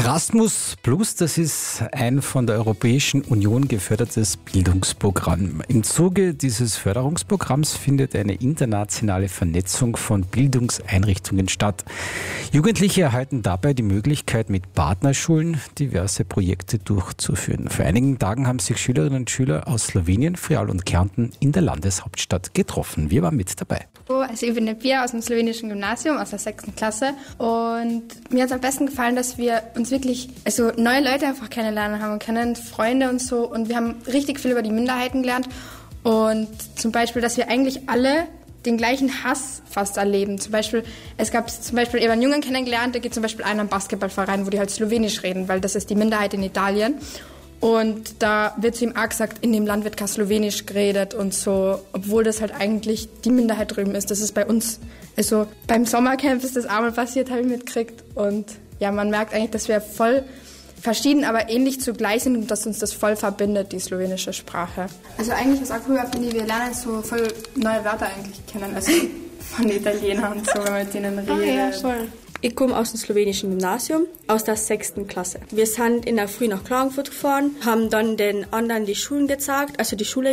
Erasmus Plus, das ist ein von der Europäischen Union gefördertes Bildungsprogramm. Im Zuge dieses Förderungsprogramms findet eine internationale Vernetzung von Bildungseinrichtungen statt. Jugendliche erhalten dabei die Möglichkeit, mit Partnerschulen diverse Projekte durchzuführen. Vor einigen Tagen haben sich Schülerinnen und Schüler aus Slowenien, Friaul und Kärnten in der Landeshauptstadt getroffen. Wir waren mit dabei. Also ich bin die Pia aus dem slowenischen Gymnasium, aus der 6. Klasse. Und mir hat es am besten gefallen, dass wir uns wirklich neue Leute einfach kennenlernen haben und kennen Freunde und so. Und wir haben richtig viel über die Minderheiten gelernt. Und zum Beispiel, dass wir eigentlich alle den gleichen Hass fast erleben. Es gab eben einen Jungen kennengelernt, der geht zum Beispiel einen Basketballverein, wo die halt Slowenisch reden, weil das ist die Minderheit in Italien. Und da wird zu ihm auch gesagt, in dem Land wird kein Slowenisch geredet und so, obwohl das halt eigentlich die Minderheit drüben ist. Das ist bei uns, beim Sommercamp ist das auch mal passiert, habe ich mitgekriegt. Und ja, man merkt eigentlich, dass wir voll verschieden, aber ähnlich zugleich sind und dass uns das voll verbindet, die slowenische Sprache. Also eigentlich, was auch cool war, finde ich, wir lernen so voll neue Wörter eigentlich kennen, also von Italienern und so, wenn man mit denen redet. Oh ja, voll. Ich komme aus dem slowenischen Gymnasium, aus der 6. Klasse. Wir sind in der Früh nach Klagenfurt gefahren, haben dann den anderen die Schulen gezeigt, also die Schule